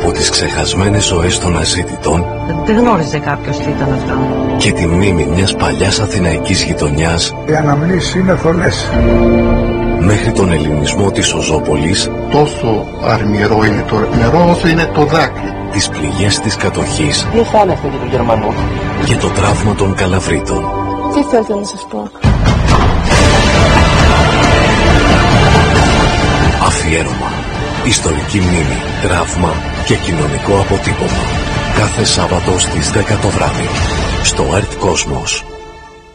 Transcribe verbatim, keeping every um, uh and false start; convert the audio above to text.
από τις ξεχασμένες ζωές των αζήτητων. Δεν γνώριζε κάποιος τι ήταν αυτά. Και τη μνήμη μιας παλιάς αθηναϊκής γειτονιάς. Οι αναμνήσεις είναι θολές. Μέχρι τον ελληνισμό της Οζόπολης. Τόσο αρμυρό είναι το νερό όσο είναι το δάκρυ. Τις πληγές της κατοχής. Τι θα είναι αυτό για τον Γερμανό. Και το τραύμα των Καλαβρίτων. Τι θέλετε να σας πω. Αφιέρωμα, ιστορική μνήμη, τραύμα και κοινωνικό αποτύπωμα. Κάθε Σάββατο στις δέκα το βράδυ στο Earth Cosmos.